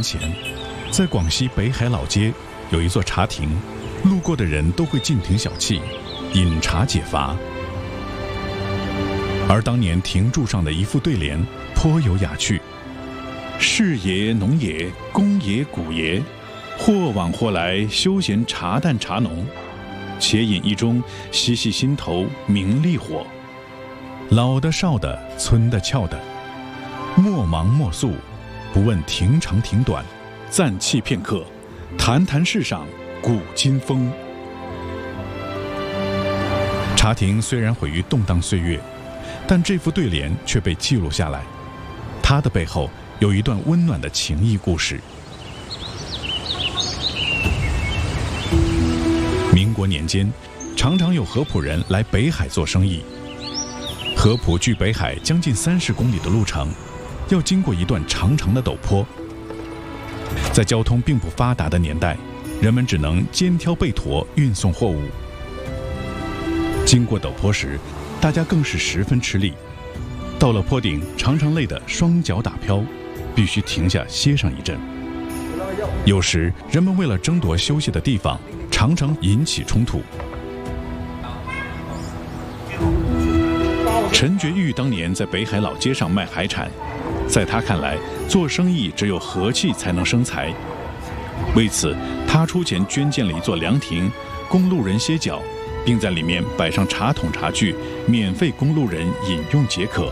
前，在广西北海老街有一座茶亭，路过的人都会进亭小憩，饮茶解乏。而当年亭柱上的一副对联颇有雅趣：士爷、农爷、工爷、谷爷，或往或来，休闲茶淡茶浓，且饮一盅，洗洗心头明利火。老的少的，村的俏的，莫忙莫诉，不问亭长亭短，暂憩片刻，谈谈世上古今风。茶亭虽然毁于动荡岁月，但这副对联却被记录下来，它的背后有一段温暖的情谊故事。民国年间，常常有合浦人来北海做生意。合浦距北海将近30公里的路程，要经过一段长长的陡坡。在交通并不发达的年代，人们只能肩挑背驮运送货物。经过陡坡时，大家更是十分吃力。到了坡顶，常常累得双脚打飘，必须停下歇上一阵。有时，人们为了争夺休息的地方，常常引起冲突。陈觉玉当年在北海老街上卖海产，在他看来，做生意只有和气才能生财。为此，他出钱捐建了一座凉亭，供路人歇脚，并在里面摆上茶桶茶具，免费供路人饮用解渴。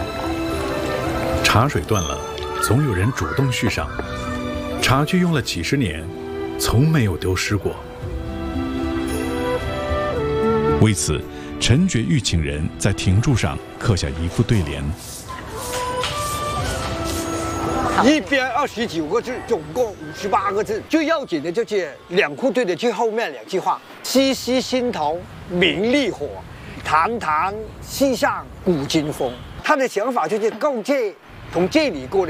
茶水断了，总有人主动续上。茶具用了几十年，从没有丢失过。为此，陈觉玉请人在亭柱上刻下一副对联 ：129个字，总共58个字。最要紧的就是两副对的最后面2句话：洗洗心头明利火，谈谈世上古今风。他的想法就是从这里过的。